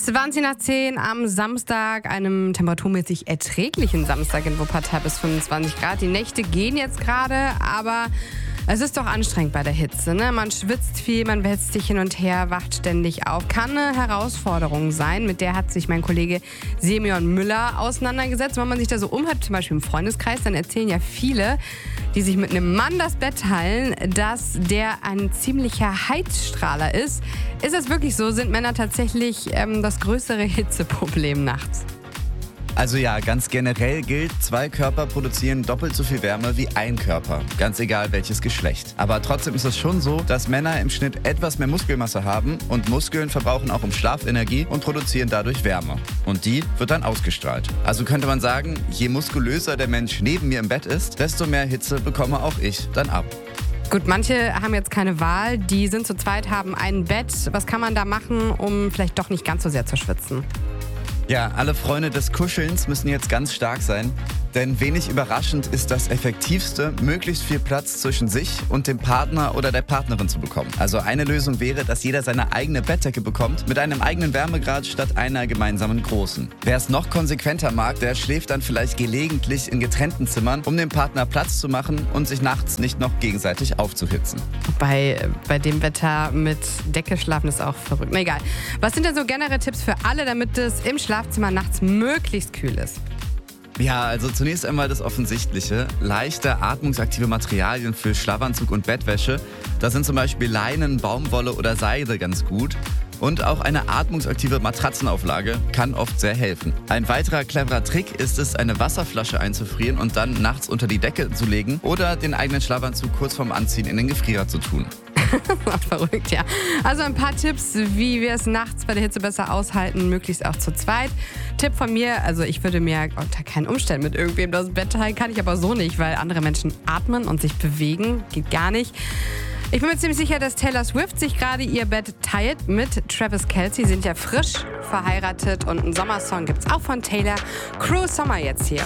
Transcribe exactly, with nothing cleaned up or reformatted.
zwanzig nach zehn am Samstag, einem temperaturmäßig erträglichen Samstag in Wuppertal bis fünfundzwanzig Grad. Die Nächte gehen jetzt gerade, aber es ist doch anstrengend bei der Hitze, ne? Man schwitzt viel, man wälzt sich hin und her, wacht ständig auf. Kann eine Herausforderung sein, mit der hat sich mein Kollege Semyon Müller auseinandergesetzt. Wenn man sich da so umhört, zum Beispiel im Freundeskreis, dann erzählen ja viele, die sich mit einem Mann das Bett teilen, dass der ein ziemlicher Heizstrahler ist. Ist das wirklich so? Sind Männer tatsächlich ähm, das größere Hitzeproblem nachts? Also ja, ganz generell gilt, zwei Körper produzieren doppelt so viel Wärme wie ein Körper. Ganz egal welches Geschlecht. Aber trotzdem ist es schon so, dass Männer im Schnitt etwas mehr Muskelmasse haben und Muskeln verbrauchen auch im Schlaf Energie und produzieren dadurch Wärme. Und die wird dann ausgestrahlt. Also könnte man sagen, je muskulöser der Mensch neben mir im Bett ist, desto mehr Hitze bekomme auch ich dann ab. Gut, manche haben jetzt keine Wahl, die sind zu zweit, haben ein Bett. Was kann man da machen, um vielleicht doch nicht ganz so sehr zu schwitzen? Ja, alle Freunde des Kuschelns müssen jetzt ganz stark sein, denn wenig überraschend ist das Effektivste, möglichst viel Platz zwischen sich und dem Partner oder der Partnerin zu bekommen. Also eine Lösung wäre, dass jeder seine eigene Bettdecke bekommt, mit einem eigenen Wärmegrad statt einer gemeinsamen großen. Wer es noch konsequenter mag, der schläft dann vielleicht gelegentlich in getrennten Zimmern, um dem Partner Platz zu machen und sich nachts nicht noch gegenseitig aufzuhitzen. Bei, bei dem Wetter mit Decke schlafen ist auch verrückt. Na egal. Was sind denn so generelle Tipps für alle, damit es im Schlafzimmer nachts möglichst kühl ist? Ja, also zunächst einmal das Offensichtliche. Leichte, atmungsaktive Materialien für Schlafanzug und Bettwäsche. Da sind zum Beispiel Leinen, Baumwolle oder Seide ganz gut. Und auch eine atmungsaktive Matratzenauflage kann oft sehr helfen. Ein weiterer cleverer Trick ist es, eine Wasserflasche einzufrieren und dann nachts unter die Decke zu legen oder den eigenen Schlafanzug kurz vorm Anziehen in den Gefrierer zu tun. Verrückt, ja. Also ein paar Tipps, wie wir es nachts bei der Hitze besser aushalten, möglichst auch zu zweit. Tipp von mir, also ich würde mir unter keinen Umständen mit irgendwem das Bett teilen, kann ich aber so nicht, weil andere Menschen atmen und sich bewegen, geht gar nicht. Ich bin mir ziemlich sicher, dass Taylor Swift sich gerade ihr Bett teilt mit Travis Kelce. Sie sind ja frisch verheiratet und einen Sommersong gibt's auch von Taylor. Cruel Summer jetzt hier.